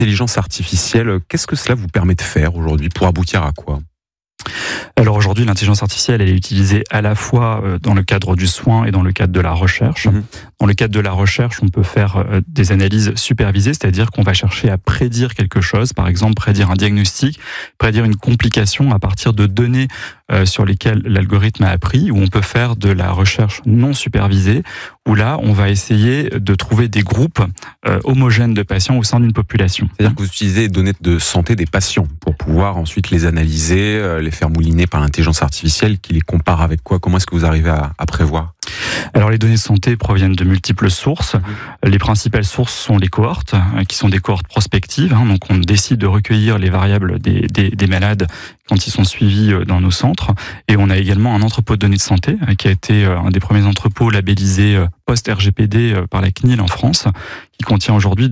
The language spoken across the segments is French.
L'intelligence artificielle, qu'est-ce que cela vous permet de faire aujourd'hui pour aboutir à quoi ? Alors aujourd'hui, l'intelligence artificielle, elle est utilisée à la fois dans le cadre du soin et dans le cadre de la recherche. Dans le cadre de la recherche, on peut faire des analyses supervisées, c'est-à-dire qu'on va chercher à prédire quelque chose, par exemple prédire un diagnostic, prédire une complication à partir de données sur lesquelles l'algorithme a appris, ou on peut faire de la recherche non supervisée, où là, on va essayer de trouver des groupes homogènes de patients au sein d'une population. C'est-à-dire que vous utilisez les données de santé des patients pour pouvoir ensuite les analyser, les faire mouliner par l'intelligence artificielle, qui les compare avec quoi ? Comment est-ce que vous arrivez à prévoir ? Alors les données de santé proviennent de multiples sources. Les principales sources sont les cohortes, qui sont des cohortes prospectives. Donc on décide de recueillir les variables des malades quand ils sont suivis dans nos centres. Et on a également un entrepôt de données de santé qui a été un des premiers entrepôts labellisés post-RGPD par la CNIL en France, qui contient aujourd'hui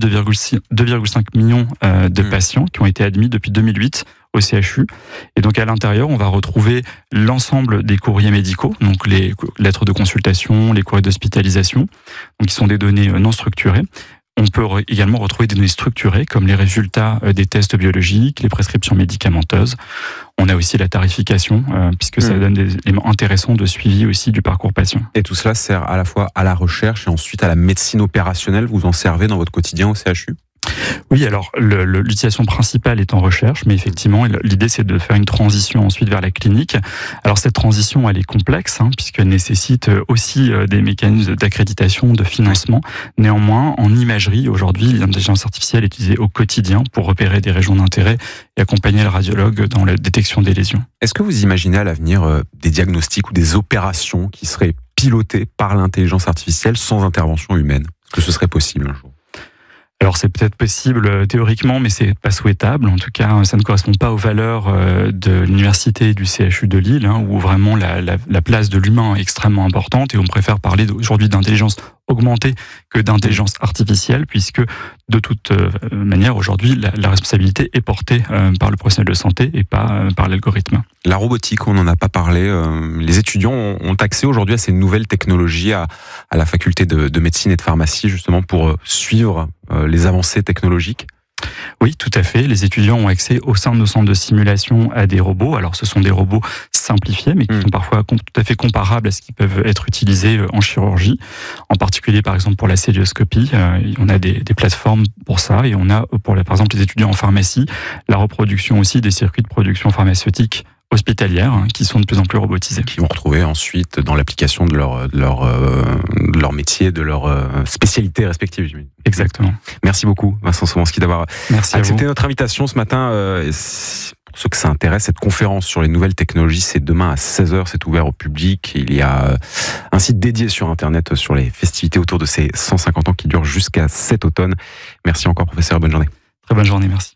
2,5 millions de patients qui ont été admis depuis 2008 au CHU. Et donc à l'intérieur, on va retrouver l'ensemble des courriers médicaux, donc les lettres de consultation, les courriers d'hospitalisation, donc qui sont des données non structurées. On peut également retrouver des données structurées comme les résultats des tests biologiques, les prescriptions médicamenteuses. On a aussi la tarification, puisque ça donne des éléments intéressants de suivi aussi du parcours patient. Et tout cela sert à la fois à la recherche et ensuite à la médecine opérationnelle. Vous en servez dans votre quotidien au CHU ? Oui, alors l'utilisation principale est en recherche, mais effectivement, l'idée c'est de faire une transition ensuite vers la clinique. Alors cette transition, elle est complexe, puisqu'elle nécessite aussi des mécanismes d'accréditation, de financement. Néanmoins, en imagerie, aujourd'hui, l'intelligence artificielle est utilisée au quotidien pour repérer des régions d'intérêt et accompagner le radiologue dans la détection des lésions. Est-ce que vous imaginez à l'avenir des diagnostics ou des opérations qui seraient pilotées par l'intelligence artificielle sans intervention humaine ? Est-ce que ce serait possible un jour ? Alors c'est peut-être possible théoriquement, mais c'est pas souhaitable. En tout cas, ça ne correspond pas aux valeurs de l'université du CHU de Lille, où vraiment la place de l'humain est extrêmement importante, et on préfère parler aujourd'hui d'intelligence augmentée que d'intelligence artificielle, puisque de toute manière aujourd'hui la responsabilité est portée par le professionnel de santé et pas par l'algorithme. La robotique, on n'en a pas parlé. Les étudiants ont accès aujourd'hui à ces nouvelles technologies à la faculté de médecine et de pharmacie, justement pour suivre les avancées technologiques. Oui, tout à fait. Les étudiants ont accès au sein de nos centres de simulation à des robots. Alors, ce sont des robots simplifiés, mais qui sont parfois tout à fait comparables à ce qui peuvent être utilisés en chirurgie. En particulier, par exemple, pour la cœlioscopie, on a des plateformes pour ça. Et on a, par exemple, les étudiants en pharmacie, la reproduction aussi des circuits de production pharmaceutique hospitalières qui sont de plus en plus robotisées. Qui vont retrouver ensuite dans l'application de leur métier, de leur spécialité respective, j'imagine. Exactement. Merci beaucoup, Vincent Somanski, d'avoir accepté notre invitation ce matin. Pour ceux que ça intéresse, cette conférence sur les nouvelles technologies, c'est demain à 16h, c'est ouvert au public. Il y a un site dédié sur Internet sur les festivités autour de ces 150 ans qui durent jusqu'à cet automne. Merci encore, professeur, bonne journée. Très bonne journée, merci.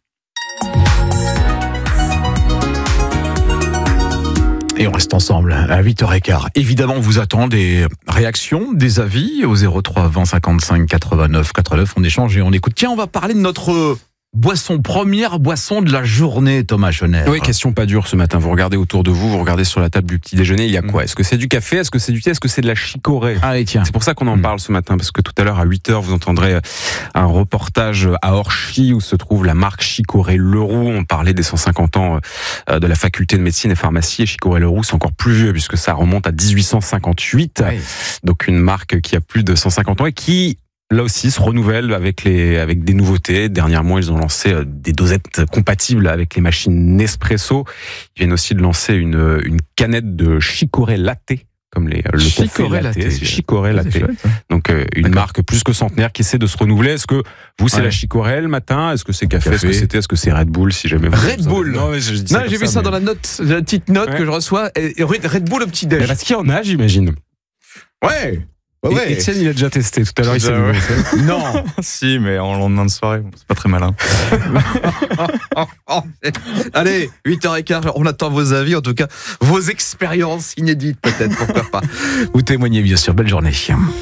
Et on reste ensemble à 8h15. Évidemment, on vous attend des réactions, des avis au 03 20 55 89 89. On échange et on écoute. Tiens, on va parler de notre première boisson de la journée, Thomas Chonner. Oui, question pas dure ce matin. Vous regardez autour de vous, vous regardez sur la table du petit déjeuner, il y a quoi ? Est-ce que c'est du café ? Est-ce que c'est du thé ? Est-ce que c'est de la chicorée ? Allez, tiens. C'est pour ça qu'on en parle ce matin, parce que tout à l'heure à 8h, vous entendrez un reportage à Orchy où se trouve la marque Chicorée Leroux. On parlait des 150 ans de la faculté de médecine et pharmacie, et Chicorée Leroux, c'est encore plus vieux puisque ça remonte à 1858. Oui. Donc une marque qui a plus de 150 ans et qui là aussi se renouvelle avec des nouveautés. Dernièrement, ils ont lancé des dosettes compatibles avec les machines Nespresso. Ils viennent aussi de lancer une canette de chicorée latte, comme le chicorée latte. Latte. Chicorée latte. Donc une marque plus que centenaire qui essaie de se renouveler. Est-ce que vous, c'est la chicorée le matin ? Est-ce que c'est café ? Est-ce que c'est Red Bull, si jamais vous Red Bull. Non, mais j'ai vu ça dans la petite note que je reçois. Et Red Bull au petit-déj. Parce qu'il y en a, j'imagine. Ouais. Ouais. Étienne, il a déjà testé tout à l'heure. Non. Si, mais en lendemain de soirée, c'est pas très malin. Allez, 8h15, on attend vos avis, en tout cas, vos expériences inédites peut-être, pourquoi pas. Vous témoignez bien sûr, belle journée.